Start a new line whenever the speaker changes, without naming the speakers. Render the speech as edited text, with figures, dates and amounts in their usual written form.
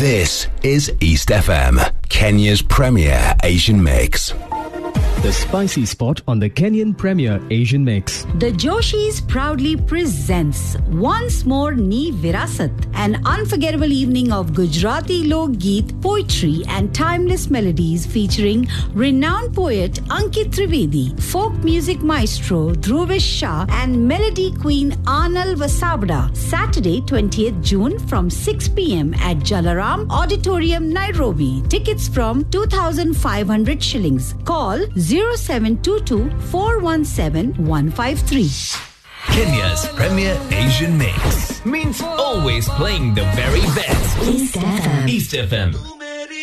This is East FM, Kenya's premier Asian mix.
The spicy spot on the Kenyan Premier Asian Mix.
The Joshis proudly presents once more Ni Virasat, an unforgettable evening of Gujarati Lok Geet, poetry and timeless melodies featuring renowned poet Ankit Trivedi, folk music maestro Dhruvesh Shah and melody queen Anal Vasabda. Saturday 20th June from 6 p.m. at Jalaram Auditorium, Nairobi. Tickets from 2,500 shillings. Call 0722 417 153.
Kenya's premier Asian mix means always playing the very best.
East FM.
East FM.